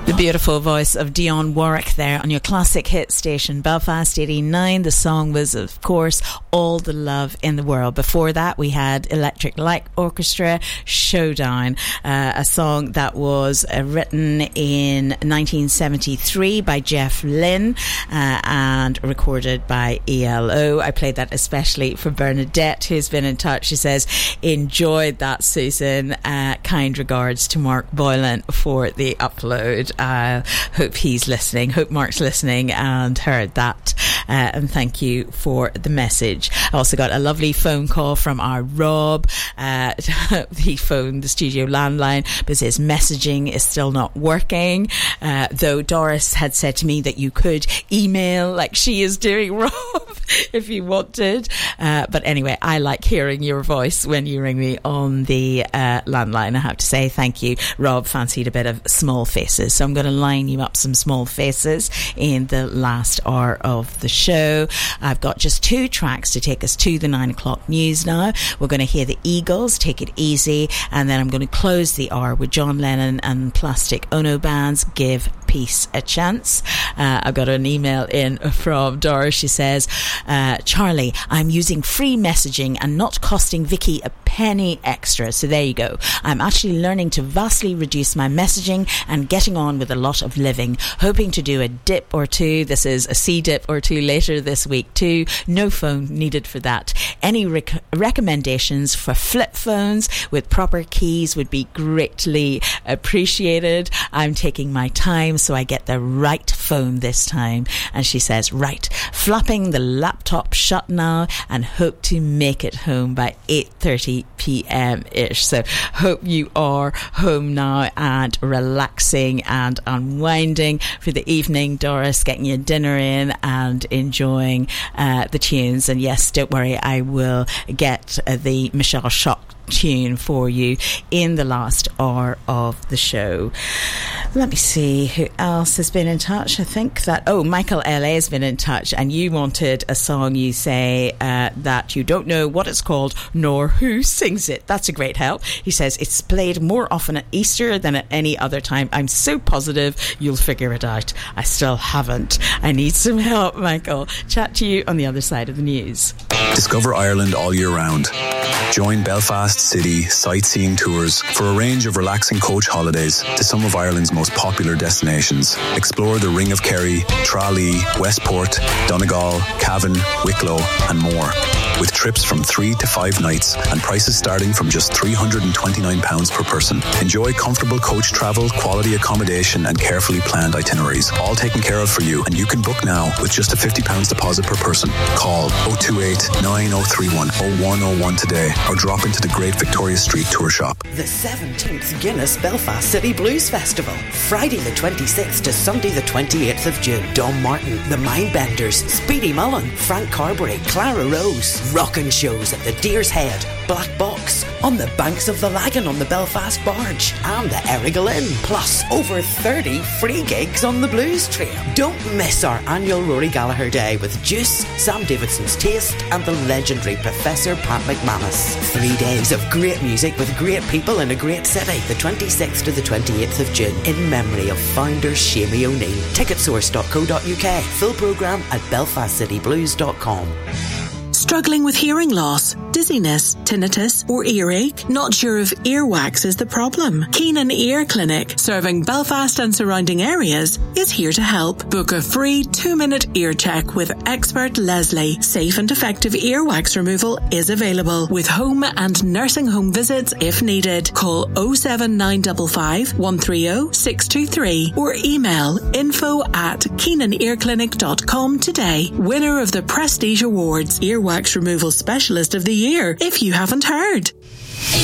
The beautiful voice of Dionne Warwick there on your classic hit station Belfast 89. The song was, of course, All the Love in the World. Before that, we had Electric Light Orchestra, Showdown, a song that was written in 1973 by Jeff Lynne and recorded by ELO. I played that especially for Bernadette, who's been in touch. She says, enjoyed that, Susan. Kind regards to Mark Boylan for the upload. Hope he's listening, hope Mark's listening and heard that, and thank you for the message. I also got a lovely phone call from our Rob. He phoned the studio landline because his messaging is still not working, though Doris had said to me that you could email like she is doing, Rob, if you wanted, but anyway, I like hearing your voice when you ring me on the landline. I have to say thank you. Rob fancied a bit of Small Faces, so I'm going to line you up some Small Faces in the last hour of the show. I've got just two tracks to take us to the 9 o'clock news now. We're going to hear the Eagles, Take It Easy, and then I'm going to close the hour with John Lennon and Plastic Ono Band's Give Peace a Chance. I've got an email in from Doris. She says, Charlie, I'm using free messaging and not costing Vicky a penny extra. So there you go. I'm actually learning to vastly reduce my messaging and getting on with a lot of living. Hoping to do a dip or two. This is a C dip or two later this week too. No phone needed for that. Any recommendations for flip phones with proper keys would be greatly appreciated. I'm taking my time so I get the right phone this time. And she says, right, flapping the laptop shut now and hope to make it home by 8:30 p.m. ish. So hope you are home now and relaxing and unwinding for the evening, Doris, getting your dinner in and enjoying the tunes. And yes, don't worry, I will get the Michelle Shock tune for you in the last hour of the show. Let me see who else has been in touch. I think that Michael LA has been in touch, and you wanted a song, you say, that you don't know what it's called nor who sings it. That's a great help. He says it's played more often at Easter than at any other time. I'm so positive you'll figure it out. I still haven't. I need some help, Michael. Chat to you on the other side of the news. Discover Ireland all year round. Join Belfast City sightseeing tours for a range of relaxing coach holidays to some of Ireland's most popular destinations. Explore the Ring of Kerry, Tralee, Westport, Donegal, Cavan, Wicklow and more. With trips from 3 to 5 nights and prices starting from just £329 per person. Enjoy comfortable coach travel, quality accommodation and carefully planned itineraries. All taken care of for you, and you can book now with just a £50 deposit per person. Call 028 9031 0101 today or drop into the Great Victoria Street Tour Shop. The 17th Guinness Belfast City Blues Festival. Friday the 26th to Sunday the 28th of June. Dom Martin, The Mindbenders, Speedy Mullen, Frank Carberry, Clara Rose. Rockin' shows at the Deer's Head, Black Box, on the banks of the Lagan on the Belfast Barge and the Errigal Inn. Plus over 30 free gigs on the Blues Trail. Don't miss our annual Rory Gallagher Day with Juice, Sam Davidson's Taste and the legendary Professor Pat McManus. 3 days of great music with great people in a great city. The 26th to the 28th of June in memory of founder Shamie O'Neill. Ticketsource.co.uk. Full programme at belfastcityblues.com. Struggling with hearing loss, dizziness, tinnitus or earache? Not sure if earwax is the problem? Keenan Ear Clinic, serving Belfast and surrounding areas, is here to help. Book a free 2-minute ear check with expert Leslie. Safe and effective earwax removal is available with home and nursing home visits if needed. Call 07955 130 623 or email info@keenanearclinic.com today. Winner of the Prestige Awards, Earwax Removal Specialist of the Year, if you haven't heard.